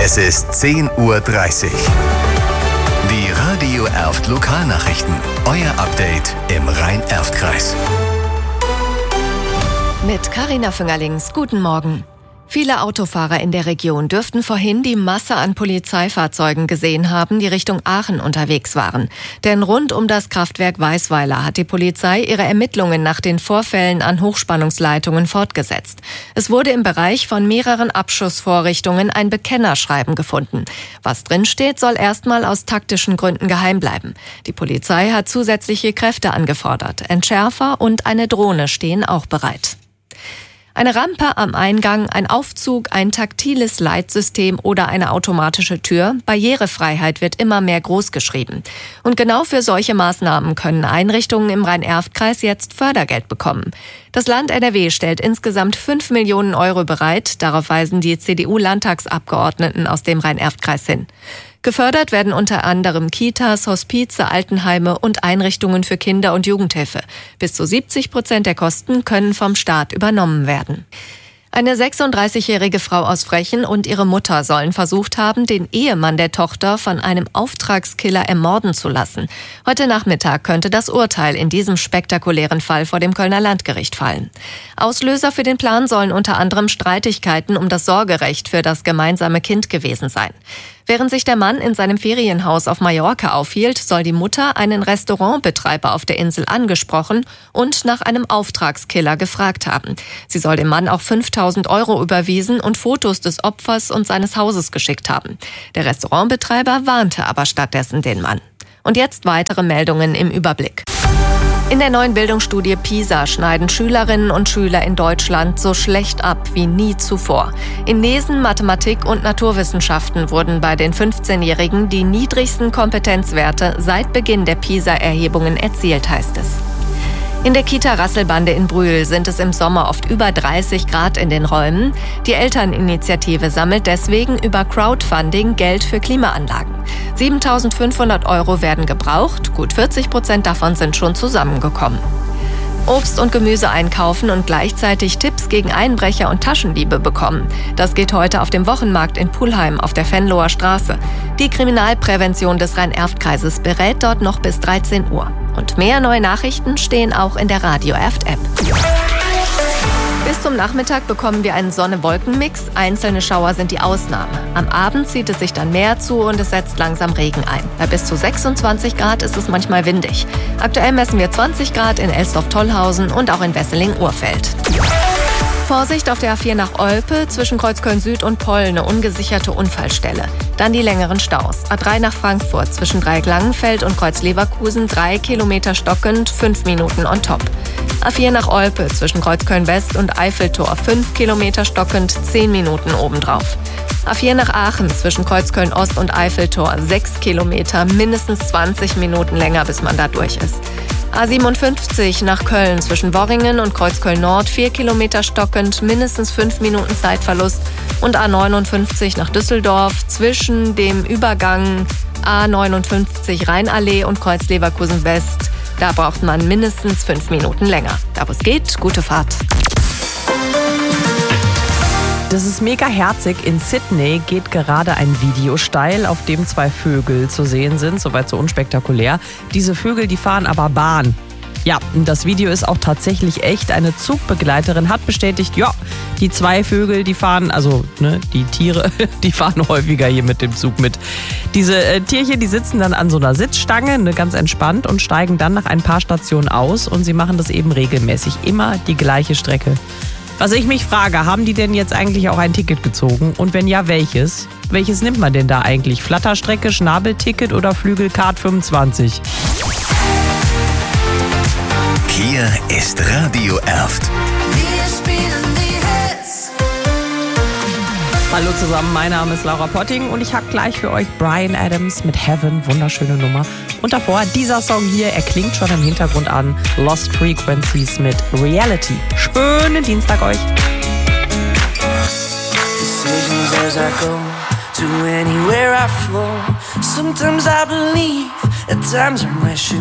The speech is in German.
Es ist 10:30 Uhr. Die Radio Erft Lokalnachrichten. Euer Update im Rhein-Erft-Kreis. Mit Carina Füngerlings, guten Morgen. Viele Autofahrer in der Region dürften vorhin die Masse an Polizeifahrzeugen gesehen haben, die Richtung Aachen unterwegs waren. Denn rund um das Kraftwerk Weisweiler hat die Polizei ihre Ermittlungen nach den Vorfällen an Hochspannungsleitungen fortgesetzt. Es wurde im Bereich von mehreren Abschussvorrichtungen ein Bekennerschreiben gefunden. Was drinsteht, soll erstmal aus taktischen Gründen geheim bleiben. Die Polizei hat zusätzliche Kräfte angefordert. Entschärfer und eine Drohne stehen auch bereit. Eine Rampe am Eingang, ein Aufzug, ein taktiles Leitsystem oder eine automatische Tür. Barrierefreiheit wird immer mehr großgeschrieben. Und genau für solche Maßnahmen können Einrichtungen im Rhein-Erft-Kreis jetzt Fördergeld bekommen. Das Land NRW stellt insgesamt 5 Millionen Euro bereit. Darauf weisen die CDU-Landtagsabgeordneten aus dem Rhein-Erft-Kreis hin. Gefördert werden unter anderem Kitas, Hospize, Altenheime und Einrichtungen für Kinder- und Jugendhilfe. Bis zu 70% der Kosten können vom Staat übernommen werden. Eine 36-jährige Frau aus Frechen und ihre Mutter sollen versucht haben, den Ehemann der Tochter von einem Auftragskiller ermorden zu lassen. Heute Nachmittag könnte das Urteil in diesem spektakulären Fall vor dem Kölner Landgericht fallen. Auslöser für den Plan sollen unter anderem Streitigkeiten um das Sorgerecht für das gemeinsame Kind gewesen sein. Während sich der Mann in seinem Ferienhaus auf Mallorca aufhielt, soll die Mutter einen Restaurantbetreiber auf der Insel angesprochen und nach einem Auftragskiller gefragt haben. Sie soll dem Mann auch 5.000 Euro überwiesen und Fotos des Opfers und seines Hauses geschickt haben. Der Restaurantbetreiber warnte aber stattdessen den Mann. Und jetzt weitere Meldungen im Überblick. In der neuen Bildungsstudie PISA schneiden Schülerinnen und Schüler in Deutschland so schlecht ab wie nie zuvor. In Lesen, Mathematik und Naturwissenschaften wurden bei den 15-Jährigen die niedrigsten Kompetenzwerte seit Beginn der PISA-Erhebungen erzielt, heißt es. In der Kita Rasselbande in Brühl sind es im Sommer oft über 30 Grad in den Räumen. Die Elterninitiative sammelt deswegen über Crowdfunding Geld für Klimaanlagen. 7.500 Euro werden gebraucht, gut 40% davon sind schon zusammengekommen. Obst und Gemüse einkaufen und gleichzeitig Tipps gegen Einbrecher und Taschendiebe bekommen. Das geht heute auf dem Wochenmarkt in Pulheim auf der Venloer Straße. Die Kriminalprävention des Rhein-Erft-Kreises berät dort noch bis 13 Uhr. Und mehr neue Nachrichten stehen auch in der Radio Erft-App. Bis zum Nachmittag bekommen wir einen Sonne-Wolken-Mix. Einzelne Schauer sind die Ausnahme. Am Abend zieht es sich dann mehr zu und es setzt langsam Regen ein. Bei bis zu 26 Grad ist es manchmal windig. Aktuell messen wir 20 Grad in Elsdorf-Tollhausen und auch in Wesseling-Urfeld. Vorsicht auf der A4 nach Olpe, zwischen Kreuzköln Süd und Poll eine ungesicherte Unfallstelle. Dann die längeren Staus. A3 nach Frankfurt, zwischen Dreieck-Langenfeld und Kreuz-Leverkusen 3 Kilometer stockend, 5 Minuten on top. A4 nach Olpe, zwischen Kreuzköln West und Eiffeltor 5 Kilometer stockend, 10 Minuten obendrauf. A4 nach Aachen, zwischen Kreuzköln Ost und Eiffeltor 6 Kilometer, mindestens 20 Minuten länger, bis man da durch ist. A57 nach Köln, zwischen Worringen und Kreuzköln Nord 4 Kilometer stockend, mindestens 5 Minuten Zeitverlust. Und A59 nach Düsseldorf, zwischen dem Übergang A59 Rheinallee und Kreuz Leverkusen West. Da braucht man mindestens 5 Minuten länger. Da wo es geht, gute Fahrt. Das ist mega herzig. In Sydney geht gerade ein Video steil, auf dem 2 Vögel zu sehen sind. Soweit so unspektakulär. Diese Vögel, die fahren aber Bahn. Ja, das Video ist auch tatsächlich echt. Eine Zugbegleiterin hat bestätigt, ja, die 2 Vögel, die fahren, also die Tiere, die fahren häufiger hier mit dem Zug mit. Diese Tierchen, die sitzen dann an so einer Sitzstange, ganz entspannt, und steigen dann nach ein paar Stationen aus. Und sie machen das eben regelmäßig, immer die gleiche Strecke. Was ich mich frage, haben die denn jetzt eigentlich auch ein Ticket gezogen? Und wenn ja, welches? Welches nimmt man denn da eigentlich? Flatterstrecke, Schnabelticket oder Flügelcard 25? Hier ist Radio Erft. Wir spielen die Hits. Hallo zusammen, mein Name ist Laura Potting und ich habe gleich für euch Bryan Adams mit Heaven, wunderschöne Nummer. Und davor dieser Song hier, er klingt schon im Hintergrund an, Lost Frequencies mit Reality. Schönen Dienstag euch. Decisions as I go to anywhere I flow. Sometimes I believe, at times I'm wishing.